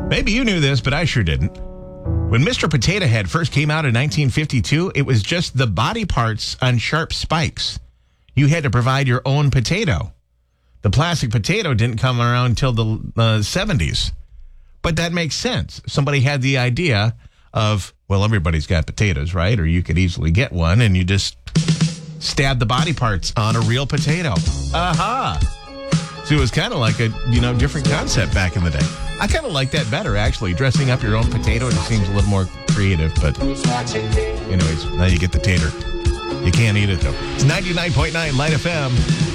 Maybe you knew this, but I sure didn't. When Mr. Potato Head first came out in 1952, it was just the body parts on sharp spikes. You had to provide your own potato. The plastic potato didn't come around until the 70s. But that makes sense. Somebody had the idea of, well, everybody's got potatoes, right? Or you could easily get one, and you just stab the body parts on a real potato. Aha! So it was kind of like a, different concept back in the day. I kind of like that better, actually. Dressing up your own potato just seems a little more creative. But anyways, now you get the tater. You can't eat it, though. It's 99.9 Light FM.